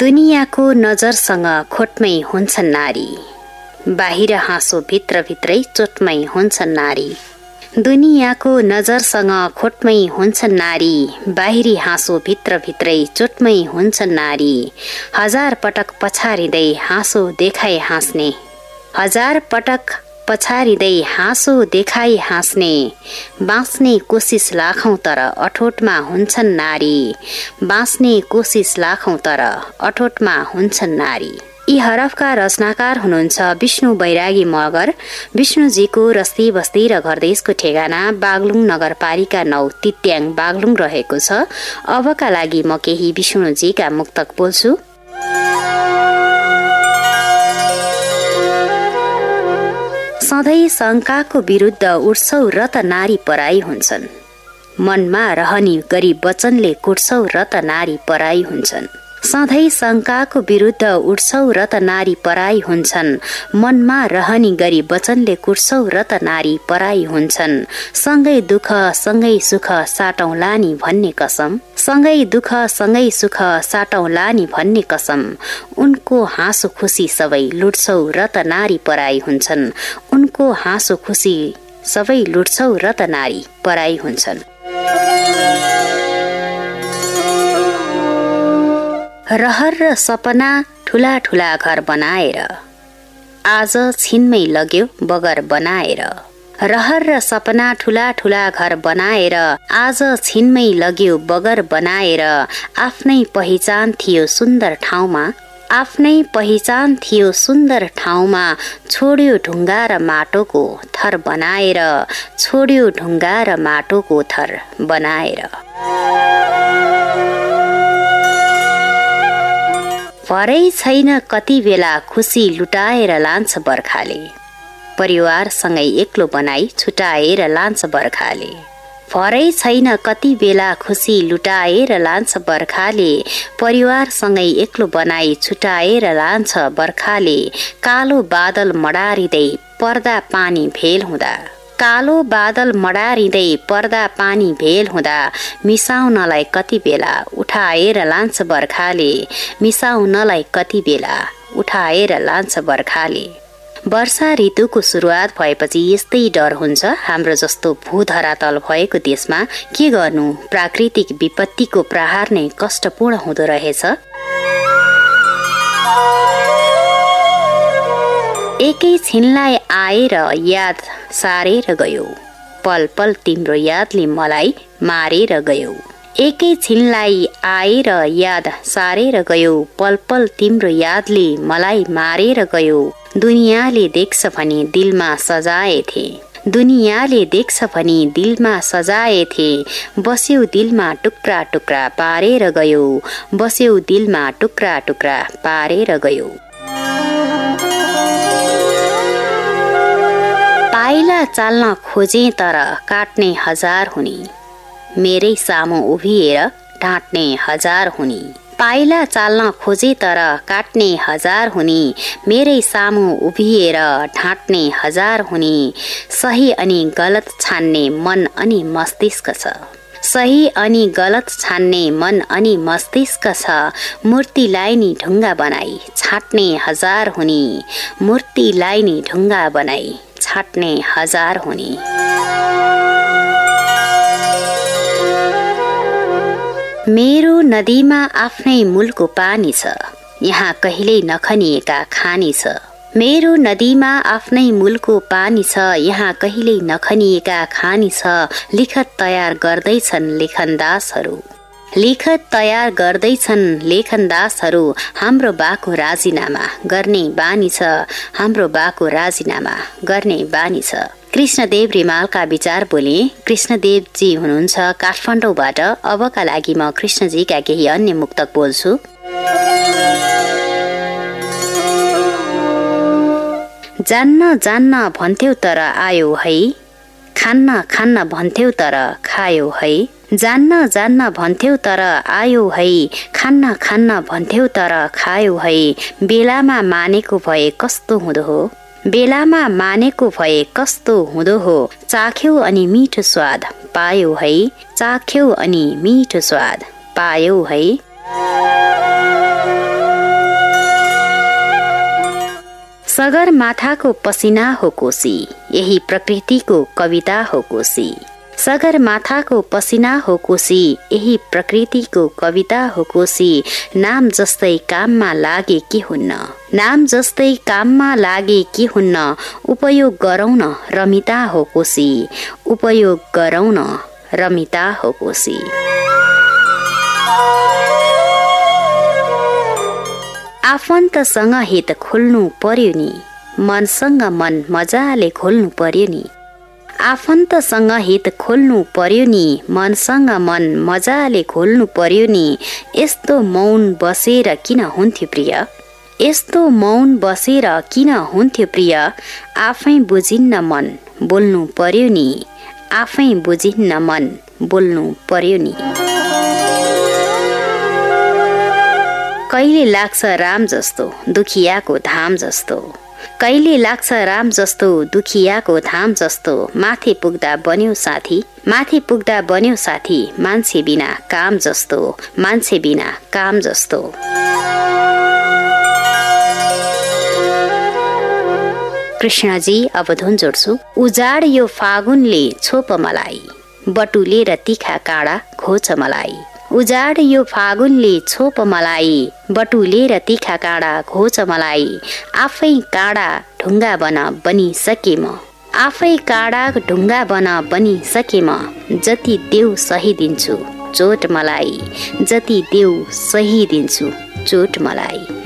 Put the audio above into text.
दुनियाँको नजरसँग खोटमै हुन्छन् नारी, बाहिर हाँसो भित्रभित्रै चोटमै हुन्छन् नारी। दुनियाँको नजरसँग खोटमै हुन्छन् नारी, बाहिरी हाँसो भित्रभित्रै चोटमै हुन्छन् नारी। हजार पटक पछारिँदै हाँसो देखाए हाँस्ने, हजार पटक पछारिँदै हाँसो देखाई हाँस्ने। बाँच्ने कोसिस लाखौं तर अठोटमा हुन्छन् नारी, बाँच्ने कोसिस लाखौं तर अठोटमा हुन्छन् नारी। यी हरफका रचनाकार हुनुहुन्छ विष्णु बैरागी मगर। विष्णुजीको रस्ती बस्ती र घरदेशको ठेगाना बागलुङ नगरपालिका 9 तित्याङ बागलुङ रहेको छ। अबका लागि म केही विष्णुजीका मुक्तक बोल्छु। सधैँ शङ्काको विरुद्ध उठ्छौ र त नारी पराई हुन्छन्, मनमा रहनी गरी वचनले कुट्छौ र त नारी पराई हुन्छन्। सधैँ शङ्काको विरुद्ध उठ्छौ र त नारी पराई हुन्छन्, मनमा रहनी गरी वचनले कुट्छौ र त नारी पराई हुन्छन्। सँगै दुःख सँगै सुख साटौँला नि भन्ने कसम, सँगै दुःख सँगै सुख साटौँला नि भन्ने कसम। उनको हाँसो खुसी सबै लुट्छौ र त नारी पराई हुन्छन्, उनको हाँसो खुसी सबै लुट्छौ र त नारी पराई हुन्छन्। रहर र सपना ठुला ठुला घर बनाएर आज छिनमै लग्यो बगर बनाएर। रहर र सपना ठुला ठुला घर बनाएर आज छिनमै लग्यो बगर बनाएर। आफ्नै पहिचान थियो सुन्दर ठाउँमा, आफ्नै पहिचान थियो सुन्दर ठाउँमा। छोड्यो ढुङ्गा र माटोको थर बनाएर, छोड्यो ढुङ्गा र माटोको थर बनाएर। परै छैन कति बेला खुसी लुटाएर लान्छ बर्खाले, परिवारसँगै एक्लो बनाई छुटाएर लान्छ बर्खाले। परै छैन कति बेला खुसी लुटाएर लान्छ बर्खाले, परिवारसँगै एक्लो बनाई छुटाएर लान्छ बर्खाले। कालो बादल मडारिँदै पर्दा पानी भेल हुँदा, कालो बादल मडारिँदै पर्दा पानी भेल हुँदा। मिसाउनलाई कति बेला उठाएर लान्छ बर्खाले, मिसाउनलाई कति बेला उठाएर लान्छ बर्खाले। वर्षा ऋतुको सुरुवात भएपछि यस्तै डर हुन्छ। हाम्रो जस्तो भूधरातल भएको देशमा के गर्नु, प्राकृतिक विपत्तिको प्रहार नै कष्टपूर्ण हुँदो रहेछ। एकै छिनलाई आएर याद सारेर गयो, पल पल तिम्रो यादले मलाई मारेर गयो। एकै छिनलाई आएर याद सारेर गयो, पल पल तिम्रो यादले मलाई मारेर गयो। दुनियाँले देख्छ भनी दिलमा सजाएथे, दुनियाँले देख्छ भनी दिलमा सजाएथे। बस्यौ दिलमा टुक्रा टुक्रा पारेर गयो, बस्यौ दिलमा टुक्रा टुक्रा पारेर गयो। पाइला चाल्न खोजे तर काट्ने हजार हुने, मेरै सामु उभिएर ढाँट्ने हजार हुने। पाइला चाल्न खोजे तर काट्ने हजार हुने, मेरै सामु उभिएर ढाँट्ने हजार हुने। सही अनि गलत छान्ने मन अनि मस्तिष्क छ, सही अनि गलत छान्ने मन अनि मस्तिष्क छ। मूर्तिलाई नि ढुङ्गा बनाई छाट्ने हजार हुने, मूर्तिलाई नि ढुङ्गा बनाई छाट्ने हजार हुने। मेरो नदीमा आफ्नै मूलको पानी छ, यहाँ कहिल्यै नखनिएका खानी छ। मेरो नदीमा आफ्नै मूलको पानी छ, यहाँ कहिल्यै नखनिएका खानी छ। लिखत तयार गर्दैछन् लेखनदासहरू, लिखत तयार गर्दैछन् लेखनदासहरू। हाम्रो बाको राजीनामा गर्ने बानी छ, हाम्रो बाको राजीनामा गर्ने बानी छ। कृष्णदेव रिमालका विचार बोले। कृष्णदेवजी हुनुहुन्छ काठमाडौँबाट। अबका लागि म कृष्णजीका केही अन्य मुक्तक बोल्छु। जान्न जान्न भन्थ्यौ तर आयो है, खान्न खान्न भन्थ्यौ तर खायो है। जान्न जान्न भन्थ्यौ तर आयो है, खान्न खान्न भन्थ्यौ तर खायो है। बेलामा मानेको भए कस्तो हुँदो हो, बेलामा मानेको भए कस्तो हुँदो हो। चाख्यौ अनि मिठो स्वाद पायो है, चाख्यौ अनि मिठो स्वाद पायो है। सगरमाथाको पसिना हो कोशी, यही प्रकृतिको कविता हो कोशी। सगरमाथाको पसिना हो कोशी, यही प्रकृतिको कविता हो कोशी। नाम जस्तै काममा लागे के हुन्न, नाम जस्तै काममा लागे के हुन्न। उपयोग गरौँ न रमिता हो कोशी, उपयोग गरौँ न रमिता हो कोशी। आफन्तसँग हित खोल्नु पर्यो नि, मनसँग मन मजाले खोल्नु पर्यो नि। आफन्तसँग हित खोल्नु पर्यो नि, मनसँग मन मजाले खोल्नु पर्यो नि। यस्तो मौन बसेर किन हुन्थ्यो प्रिय, यस्तो मौन बसेर किन हुन्थ्यो प्रिय। आफै बुझिन्न मन बोल्नु पर्यो नि, आफै बुझिन्न मन बोल्नु पर्यो नि। कहिले लाग्छ राम जस्तो दुखियाको धाम जस्तो, कहिले लाग्छ राम जस्तो दुखियाको धाम जस्तो। माथि पुग्दा बन्यो साथी, माथि पुग्दा बन्यो साथी। मान्छे बिना काम जस्तो, मान्छे बिना काम जस्तो। कृष्णजी अब धुन जोड्छु। उजाड यो फागुनले छोप मलाई, बटुलेर तिखा काँडा खोज मलाई। उजाड यो फागुनले छोप मलाई, बटुलेर तिखा काँडा खोज मलाई। आफै काँडा ढुङ्गा बन बनिसके म, आफै काँडा ढुङ्गा बन बनिसके म। जति देऊ सही दिन्छु चोट मलाई, जति देऊ सही दिन्छु चोट मलाई।